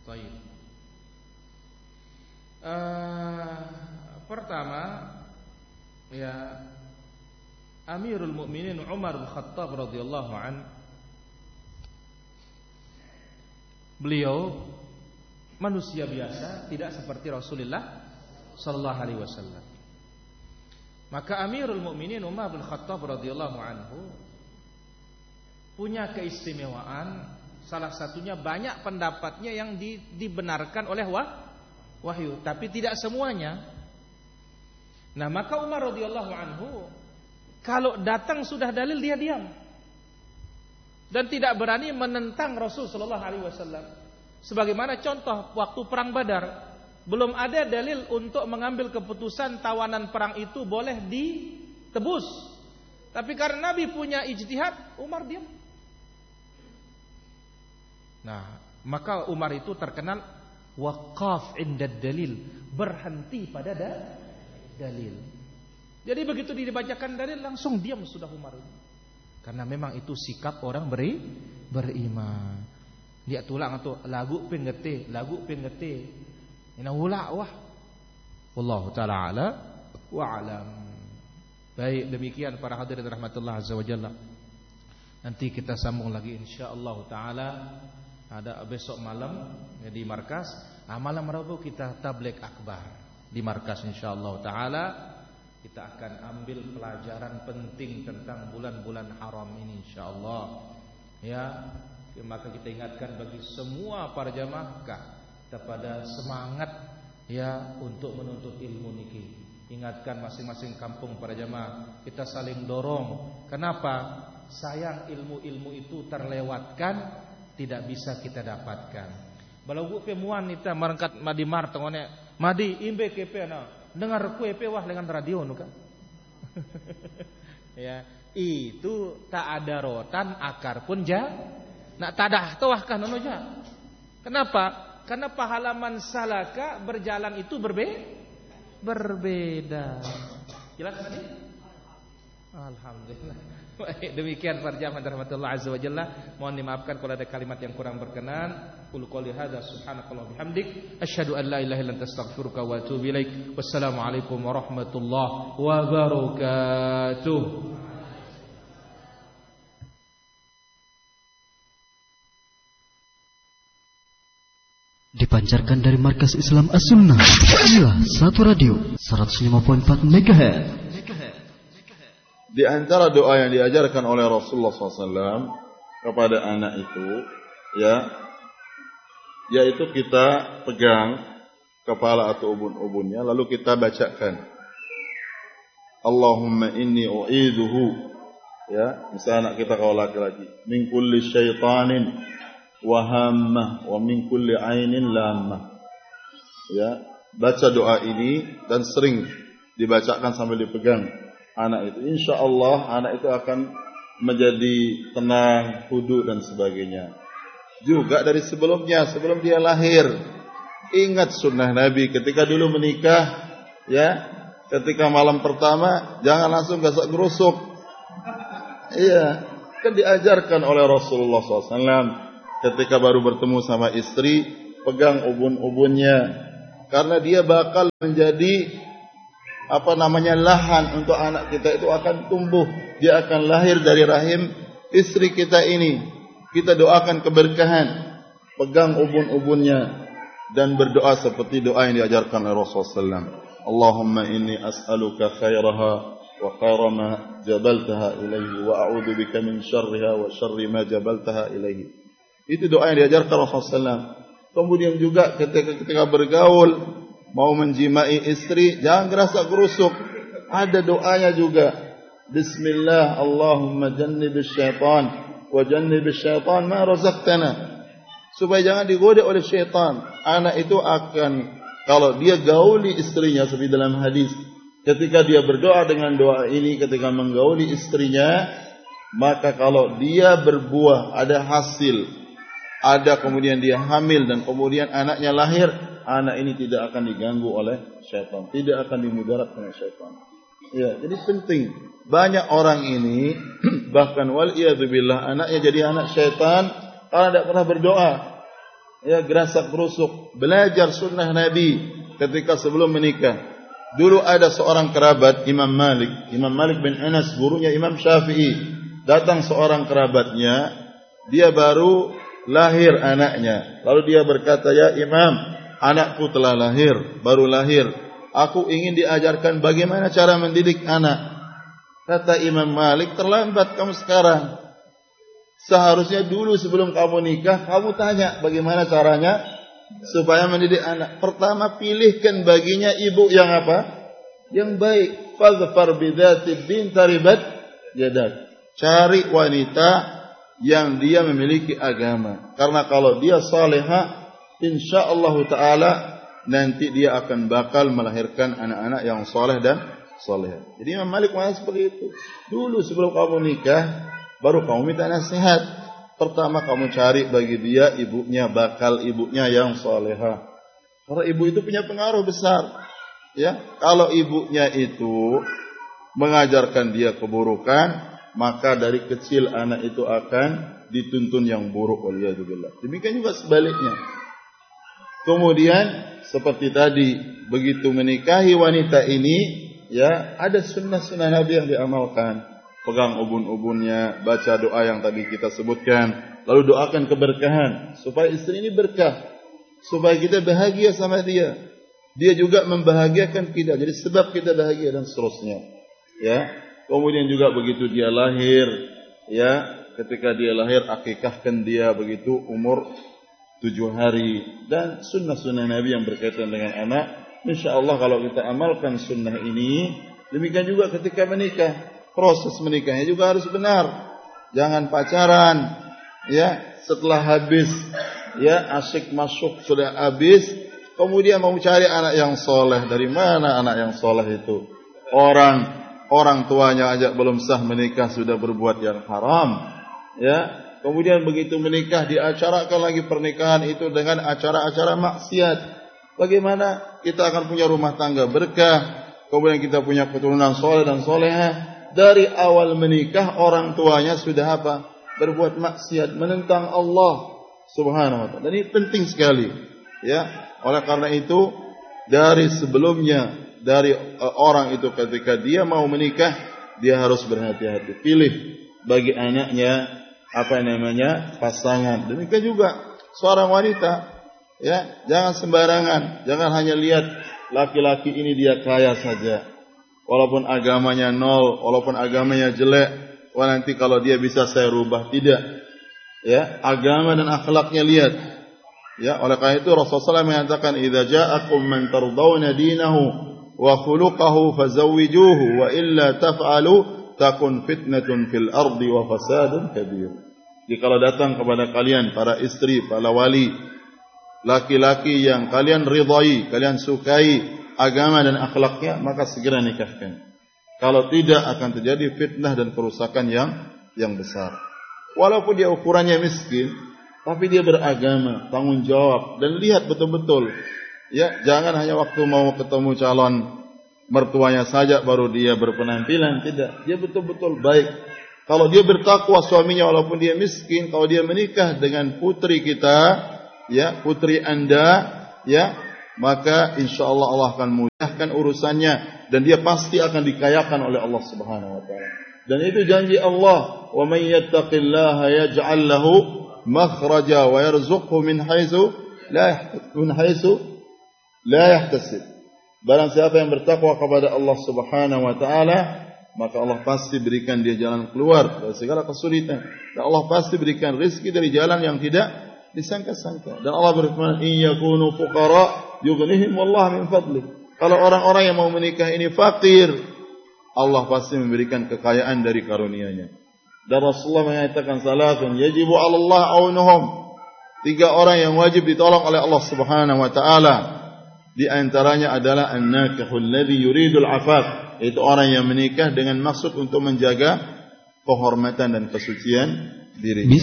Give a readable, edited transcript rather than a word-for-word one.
Baik. Pertama, ya, Amirul Mukminin Umar bin Khattab radhiyallahu an, beliau manusia biasa, tidak seperti Rasulullah sallallahu alaihi wasallam. Maka Amirul Mukminin Umar bin Khattab radhiyallahu anhu punya keistimewaan. Salah satunya banyak pendapatnya yang dibenarkan oleh wahyu, tapi tidak semuanya. Nah, maka Umar radhiyallahu anhu kalau datang sudah dalil dia diam dan tidak berani menentang Rasul sallallahu alaihi wasallam. Sebagaimana contoh waktu perang Badar, belum ada dalil untuk mengambil keputusan tawanan perang itu boleh ditebus. Tapi karena Nabi punya ijtihad, Umar diam. Nah, maka Umar itu terkenal waqaf indad dalil, berhenti pada dalil. Jadi begitu dibacakan dalil langsung diam sudah Umar. Karena memang itu sikap orang beriman. Dia tulang atau lagu pengete. Ina ula wah. Wallahu taala ala wa alam. Baik, demikian para hadirin rahmatullah azza wajalla. Nanti kita sambung lagi insyaallah taala. Ada besok malam di markas. Malam Rabu kita tabligh akbar di markas insyaallah taala. Kita akan ambil pelajaran penting tentang bulan-bulan haram ini insyaallah. Ya, maka kita ingatkan bagi semua para jamaah kepada semangat ya untuk menuntut ilmu niki. Ingatkan masing-masing kampung para jamaah, kita saling dorong. Kenapa? Sayang ilmu-ilmu itu terlewatkan, tidak bisa kita dapatkan. Balagu pe wanita marangkat madi martongone madi imbe kepe na dengar kue pe wah dengan radio nu kan. Ya, itu tak ada rotan akar pun nak tadah tawahkan anu ja. Kenapa? Karena pahalaman salaka berjalan itu berbeda. Jelas tadi? Alhamdulillah. Baik, demikian para jamaah rahmatullah azza wa jalla. Mohon dimaafkan kalau ada kalimat yang kurang berkenan. Qul qouli hadza subhanakallah bihamdik asyhadu an la ilaha illa anta astaghfiruka wa atubu ilaik. Wassalamu alaikum warahmatullahi wabarakatuh. Dipancarkan dari Markas Islam As-Sunnah. Inilah satu radio 105.4 MHz. Di antara doa yang diajarkan oleh Rasulullah SAW kepada anak itu, ya, yaitu kita pegang kepala atau ubun-ubunnya, lalu kita bacakan, Allahumma inni u'idhuhu, ya, misalnya anak kita kalau laki-laki, min kulli syaitanin wa hammah wa min kulli ainin lammah. Ya, baca doa ini dan sering dibacakan sambil dipegang anak itu, insya Allah anak itu akan menjadi tenang, hudu dan sebagainya. Juga dari sebelumnya, sebelum dia lahir, ingat sunnah Nabi ketika dulu menikah, ya, ketika malam pertama jangan langsung gasak gerusuk. Iya, kan diajarkan oleh Rasulullah SAW ketika baru bertemu sama istri, pegang ubun-ubunnya, karena dia bakal menjadi lahan untuk anak kita itu akan tumbuh. Dia akan lahir dari rahim istri kita ini. Kita doakan keberkahan, pegang ubun-ubunnya dan berdoa seperti doa yang diajarkan oleh Rasulullah SAW. Allahumma inni as'aluka khairaha wa khaira ma jabaltaha ilaihi wa a'udzu bika min syarriha wa syarri ma jabaltaha ilaihi. Itu doa yang diajarkan Rasulullah SAW. Kemudian juga ketika bergaul, mau menjimai istri, jangan gerasa gerusuk. Ada doanya juga. Bismillah, Allahumma jannibish syaitan wa jannibish syaitan ma razaqtana. Supaya jangan digoda oleh syaitan. Anak itu akan, kalau dia gauli istrinya seperti dalam hadis, ketika dia berdoa dengan doa ini, ketika menggauli istrinya, maka kalau dia berbuah, ada hasil, ada kemudian dia hamil dan kemudian anaknya lahir, anak ini tidak akan diganggu oleh syaitan, tidak akan dimudarat oleh syaitan. Ya, jadi penting. Banyak orang ini bahkan wal iyadzubillah anaknya jadi anak syaitan karena tidak pernah berdoa. ya gerasak gerusuk, belajar sunnah Nabi ketika sebelum menikah. Dulu ada seorang kerabat Imam Malik bin Anas, gurunya Imam Syafi'i. Datang seorang kerabatnya, dia baru lahir anaknya. Lalu dia berkata, "Ya Imam, anakku telah lahir, baru lahir. Aku ingin diajarkan bagaimana cara mendidik anak." Kata Imam Malik, "Terlambat kamu sekarang. Seharusnya dulu sebelum kamu nikah, kamu tanya bagaimana caranya supaya mendidik anak. Pertama, pilihkan baginya ibu yang apa? Yang baik. Fadhfar bidzatid din taribat yadak." Cari wanita yang dia memiliki agama. Karena kalau dia salihah, insyaallah taala nanti dia akan bakal melahirkan anak-anak yang saleh dan salihah. Jadi Imam Malik mengatakan seperti itu. Dulu sebelum kamu nikah, baru kamu minta nasihat. Pertama kamu cari bagi dia ibunya, bakal ibunya yang salihah. Karena ibu itu punya pengaruh besar. Ya, kalau ibunya itu mengajarkan dia keburukan, maka dari kecil anak itu akan dituntun yang buruk. Waliyadzubillah. Demikian juga sebaliknya. Kemudian seperti tadi, begitu menikahi wanita ini, ya ada sunnah-sunnah Nabi yang diamalkan. Pegang ubun-ubunnya, baca doa yang tadi kita sebutkan, lalu doakan keberkahan supaya istri ini berkah, supaya kita bahagia sama dia. Dia juga membahagiakan kita, jadi sebab kita bahagia dan seterusnya. Ya. Kemudian juga begitu dia lahir, ya, ketika dia lahir akikahkan dia begitu umur 7 hari dan sunnah-sunnah Nabi yang berkaitan dengan anak. Insyaallah kalau kita amalkan sunnah ini, demikian juga ketika menikah, proses menikahnya juga harus benar. Jangan pacaran, ya, setelah habis, ya, asyik masuk sudah habis, kemudian mau cari anak yang soleh. Dari mana anak yang soleh itu? Orang tuanya aja belum sah menikah sudah berbuat yang haram, ya. Kemudian begitu menikah diacarakan lagi pernikahan itu dengan acara-acara maksiat. Bagaimana kita akan punya rumah tangga berkah, kemudian kita punya keturunan soleh dan solehah. Dari awal menikah orang tuanya sudah apa? Berbuat maksiat, menentang Allah Subhanahu wa taala. Dan ini penting sekali, ya. Oleh karena itu dari sebelumnya, dari orang itu ketika dia mau menikah, dia harus berhati-hati. Pilih bagi anaknya apa namanya pasangan. Demikian juga seorang wanita, ya, jangan sembarangan, jangan hanya lihat laki-laki ini dia kaya saja, walaupun agamanya nol, walaupun agamanya jelek, wah nanti kalau dia bisa saya rubah. Tidak, ya, agama dan akhlaknya lihat. Ya, oleh karena itu Rasulullah SAW mengatakan, "Idza ja'akum man tardawna dinahu wa khuluquhu fazawwijuhu wa illa taf'alu takun fitnatun fil ardi wa fasadun kabir." Jikalau datang kepada kalian para istri, para wali, laki-laki yang kalian ridai, kalian sukai agama dan akhlaknya, maka segera nikahkan. Kalau tidak akan terjadi fitnah dan kerusakan yang besar. Walaupun dia ukurannya miskin, tapi dia beragama, tanggung jawab, dan lihat betul-betul. Ya, jangan hanya waktu mau ketemu calon mertuanya saja baru dia berpenampilan. Tidak, dia betul-betul baik. Kalau dia bertakwa suaminya walaupun dia miskin, kalau dia menikah dengan putri kita, ya, putri Anda, ya, maka insyaallah Allah akan mudahkan urusannya dan dia pasti akan dikayakan oleh Allah Subhanahu wa taala. Dan itu janji Allah, "Wa may yattaqillaha yaj'al lahu makhraja wa yarzuqhu min haitsu la yahtasib." Barang siapa yang bertakwa kepada Allah Subhanahu wa taala, maka Allah pasti berikan dia jalan keluar dari segala kesulitan. Dan Allah pasti berikan rezeki dari jalan yang tidak disangka-sangka. Dan Allah berfirman, "In yakunu fuqara yughnihim Allah min fadli." Kalau orang-orang yang mau menikah ini fakir, Allah pasti memberikan kekayaan dari karunia-Nya. Dan Rasulullah mengatakan, "Salatun yajibu 'ala Allah aunuhum." 3 orang yang wajib ditolong oleh Allah Subhanahu wa taala. Di antaranya adalah an-nakihul ladzi yuridul 'afaf. Itu orang yang menikah dengan maksud untuk menjaga kehormatan dan kesucian diri.